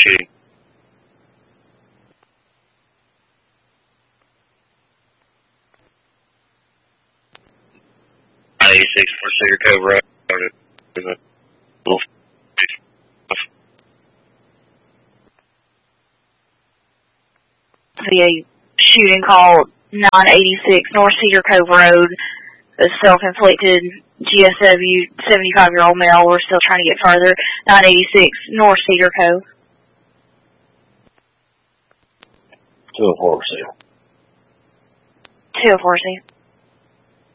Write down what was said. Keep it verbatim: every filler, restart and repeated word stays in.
shooting. eighty-six for Cedar Cove Road. There's a little The shooting call nine eighty-six North Cedar Cove Road, a self-inflicted G S W seventy-five-year-old male. We're still trying to get further. nine eighty-six North Cedar Cove. two oh four C. two oh four C.